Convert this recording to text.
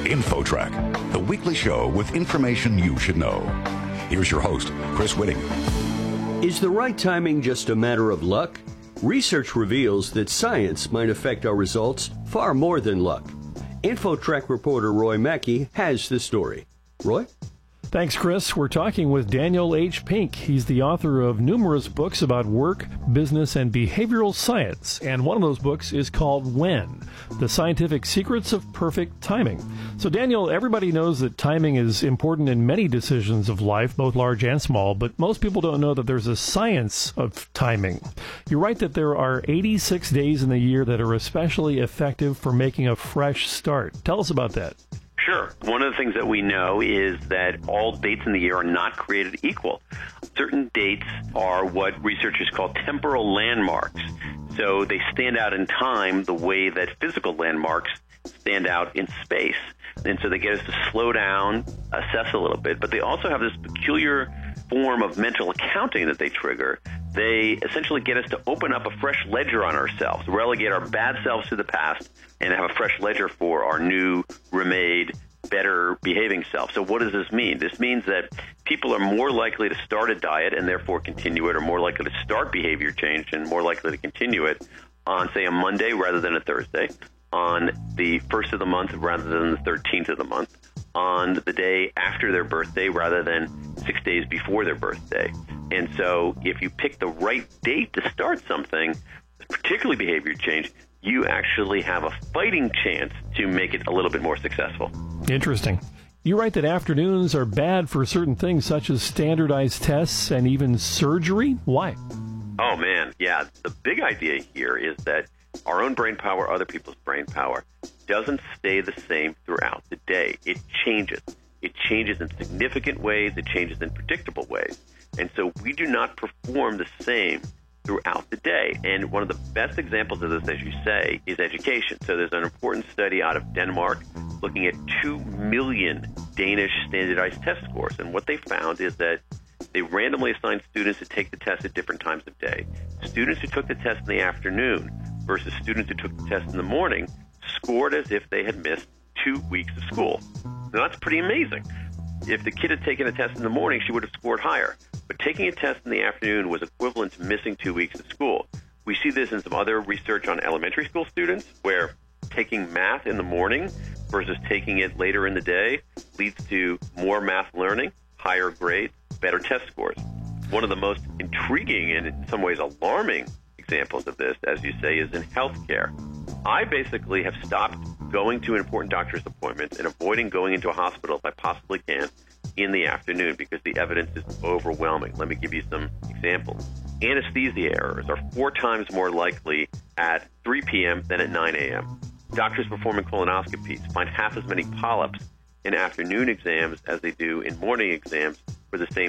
InfoTrack, the weekly show with information you should know. Here's your host, Chris Whitting. Is the right timing just a matter of luck? Research reveals that science might affect our results far more than luck. InfoTrack reporter Roy Mackey has the story. Roy? Thanks, Chris. We're talking with Daniel H. Pink. He's the author of numerous books about work, business, and behavioral science. And one of those books is called When: The Scientific Secrets of Perfect Timing. So, Daniel, everybody knows that timing is important in many decisions of life, both large and small, but most people don't know that there's a science of timing. You write that there are 86 days in the year that are especially effective for making a fresh start. Tell us about that. Sure. One of the things that we know is that all dates in the year are not created equal. Certain dates are what researchers call temporal landmarks. So they stand out in time the way that physical landmarks stand out in space. And so they get us to slow down, assess a little bit, but they also have this peculiar form of mental accounting that they trigger. They essentially get us to open up a fresh ledger on ourselves, relegate our bad selves to the past, and have a fresh ledger for our new, remade, better behaving self. So what does this mean? This means that people are more likely to start a diet and therefore continue it, or more likely to start behavior change and more likely to continue it on, say, a Monday rather than a Thursday, on the 1st of the month rather than the 13th of the month, on the day after their birthday rather than 6 days before their birthday. And so if you pick the right date to start something, particularly behavior change, you actually have a fighting chance to make it a little bit more successful. Interesting. You write that afternoons are bad for certain things such as standardized tests and even surgery. Why? Oh, man. Yeah. The big idea here is that our own brain power, other people's brain power, doesn't stay the same throughout the day. It changes. It changes in significant ways. It changes in predictable ways. And so we do not perform the same throughout the day. And one of the best examples of this, as you say, is education. So there's an important study out of Denmark looking at 2 million Danish standardized test scores. And what they found is that they randomly assigned students to take the test at different times of day. Students who took the test in the afternoon versus students who took the test in the morning scored as if they had missed 2 weeks of school. Now, that's pretty amazing. If the kid had taken a test in the morning, she would have scored higher. But taking a test in the afternoon was equivalent to missing 2 weeks of school. We see this in some other research on elementary school students, where taking math in the morning versus taking it later in the day leads to more math learning, higher grades, better test scores. One of the most intriguing and in some ways alarming examples of this, as you say, is in healthcare. I basically have stopped going to important doctor's appointments and avoiding going into a hospital if I possibly can in the afternoon because the evidence is overwhelming. Let me give you some examples. Anesthesia errors are 4 times more likely at 3 p.m. than at 9 a.m. Doctors performing colonoscopies find half as many polyps in afternoon exams as they do in morning exams for the same